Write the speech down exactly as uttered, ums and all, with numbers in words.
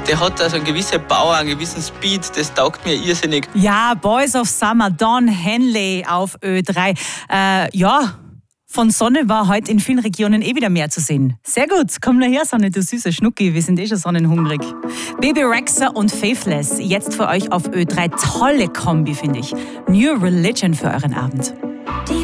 der hat also eine gewisse Power, einen gewissen Speed, das taugt mir irrsinnig. Ja, Boys of Summer, Don Henley auf Ö drei. Äh, ja, von Sonne war heute in vielen Regionen eh wieder mehr zu sehen. Sehr gut, komm nur her, Sonne, du süßer Schnucki, wir sind eh schon sonnenhungrig. Baby Rexha und Faithless, jetzt für euch auf Ö drei. Tolle Kombi, finde ich. New Religion für euren Abend. Die